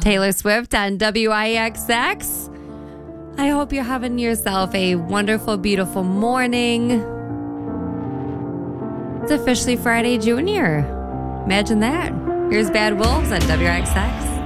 Taylor Swift on WIXX. I hope you're having yourself a wonderful, beautiful morning. It's officially Friday Junior. Imagine that. Here's Bad Wolves on WIXX.